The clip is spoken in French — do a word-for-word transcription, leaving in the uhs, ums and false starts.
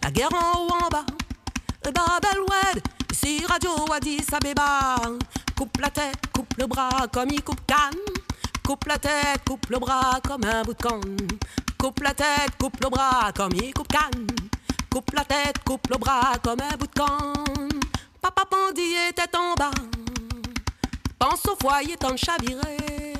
la guerre en haut en bas. Babel Wed, ici Radio Addis Abeba. Coupe la tête, coupe le bras comme il coupe canne. Coupe la tête, coupe le bras comme un bout de canne. Coupe la tête, coupe le bras comme il coupe canne. Coupe la tête, coupe le bras comme un bout de canne. Papa Pandy était en bas. Pense au foyer tant de chaviré.